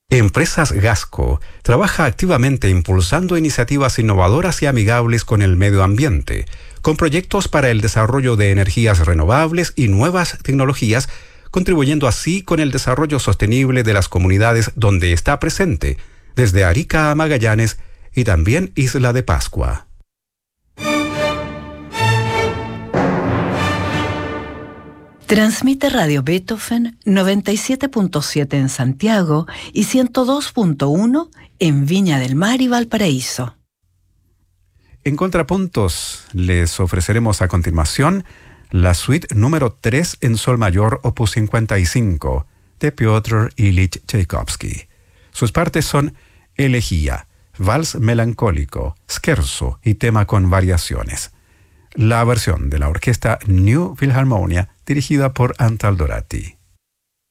Empresas Gasco trabaja activamente impulsando iniciativas innovadoras y amigables con el medio ambiente, con proyectos para el desarrollo de energías renovables y nuevas tecnologías, contribuyendo así con el desarrollo sostenible de las comunidades donde está presente, desde Arica a Magallanes y también Isla de Pascua. Transmite Radio Beethoven 97.7 en Santiago y 102.1 en Viña del Mar y Valparaíso. En Contrapuntos les ofreceremos a continuación la suite número 3 en sol mayor opus 55 de Piotr Ilich Tchaikovsky. Sus partes son elegía, vals melancólico, scherzo y tema con variaciones. La versión de la orquesta New Philharmonia dirigida por Antal Dorati.